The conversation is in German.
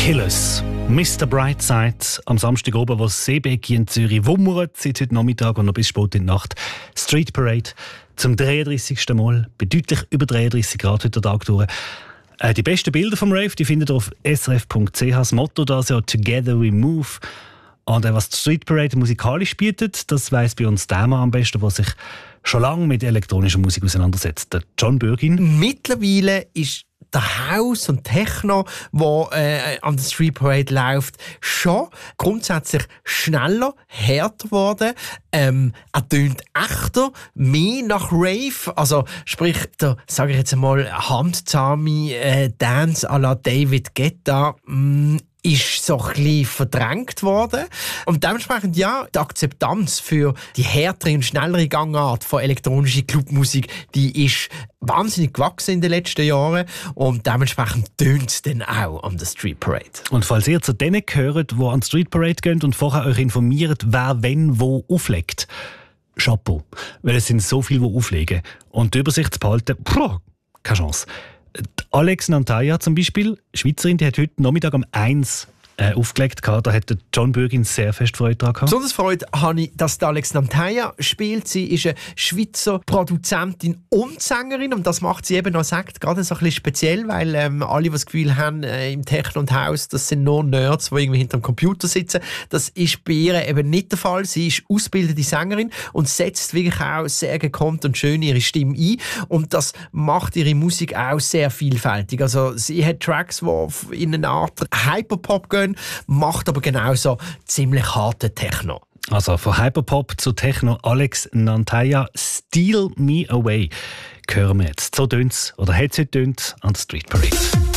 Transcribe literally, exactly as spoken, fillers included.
Killers. Mister Brightside am Samstag oben, wo das Seebecken in Zürich wummert, seit heute Nachmittag und noch bis spät in die Nacht. Street Parade zum dreiunddreissigsten Mal, bei deutlich über dreiunddreissig Grad heute Tag durch. Äh, die besten Bilder vom Rave die findet ihr auf s r f punkt c h. Das Motto da ist ja «Together we move». Und äh, was die Street Parade musikalisch bietet, das weiss bei uns der Mann am besten, der sich schon lange mit elektronischer Musik auseinandersetzt. Der John Bürgin. Mittlerweile ist der House und Techno, wo äh, an der Street Parade läuft, schon grundsätzlich schneller, härter geworden. Ähm, er tönt echter, mehr nach Rave. Also sprich, der, sage ich jetzt einmal, handzahme äh, Dance à la David Guetta, mh, ist so ein bisschen verdrängt worden. Und dementsprechend, ja, die Akzeptanz für die härtere und schnellere Gangart von elektronischer Clubmusik, die ist wahnsinnig gewachsen in den letzten Jahren. Und dementsprechend tönt es dann auch an der Street Parade. Und falls ihr zu denen gehört, die an die Street Parade gehen und vorher euch informiert, wer wenn wo auflegt, Chapeau. Weil es sind so viele, die auflegen. Und die Übersicht zu behalten, pff, keine Chance. Alex Nantaya zum Beispiel, Schweizerin, die hat heute Nachmittag um eins äh, aufgelegt. Da hat John Bürgin sehr fest Freude daran gehabt. Besonders Freude habe ich, dass Alex Nantaya spielt. Sie ist eine Schweizer Produzentin und Sängerin und das macht sie eben noch, sagt, gerade so ein bisschen speziell, weil ähm, alle, die das Gefühl haben, äh, im Techno und House, das sind nur Nerds, die irgendwie hinter dem Computer sitzen. Das ist bei ihr eben nicht der Fall. Sie ist ausgebildete Sängerin und setzt wirklich auch sehr gekonnt und schön ihre Stimme ein und das macht ihre Musik auch sehr vielfältig. Also sie hat Tracks, die in eine Art Hyperpop gehen, macht aber genauso ziemlich harte Techno. Also von Hyperpop zu Techno, Alex Nantaya, «Steal Me Away» hören wir jetzt. So tönt's, oder hat es heute tönt an der Street Parade.